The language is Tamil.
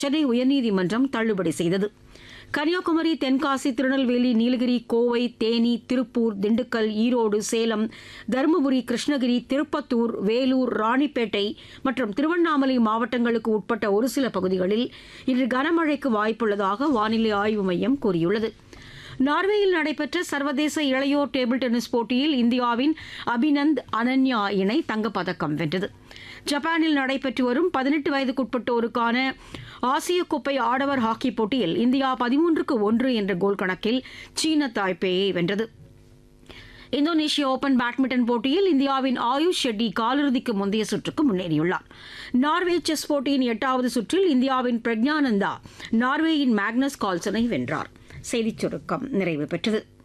சென்னை உயர்நீதிமன்றம் தள்ளுபடி செய்தது. கன்னியாகுமரி, தென்காசி, திருநெல்வேலி, நீலகிரி, கோவை, தேனி, திருப்பூர், திண்டுக்கல், ஈரோடு, சேலம், தருமபுரி, கிருஷ்ணகிரி, திருப்பத்தூர், வேலூர், ராணிப்பேட்டை மற்றும் திருவண்ணாமலை மாவட்டங்களுக்கு உட்பட்ட ஒரு சில பகுதிகளில் இன்று கனமழைக்கு வாய்ப்புள்ளதாக வானிலை ஆய்வு மையம் கூறியுள்ளது. நார்வேயில் நடைபெற்ற சர்வதேச இளையோர் டேபிள் டென்னிஸ் போட்டியில் இந்தியாவின் அபிநந்த் அனன்யா இணை தங்கப்பதக்கம் வென்றது. ஜப்பானில் நடைபெற்று வரும் 18 வயதுக்குட்பட்டோருக்கான ஆசிய கோப்பை ஆடவர் ஹாக்கி போட்டியில் இந்தியா 13-1 என்ற கோல் கணக்கில் சீன தாய்பேயை வென்றது. இந்தோனேஷிய ஓபன் பேட்மிண்டன் போட்டியில் இந்தியாவின் ஆயுஷ் ஷெட்டி காலிறுதிக்கு முந்தைய சுற்றுக்கு முன்னேறியுள்ளார். நார்வே செஸ் போட்டியின் 8வது சுற்றில் இந்தியாவின் பிரக்ஞானந்தா நார்வேயின் மேக்னஸ் கால்சனை வென்றார். செய்திச் சுருக்கம் நிறைவு பெற்றது.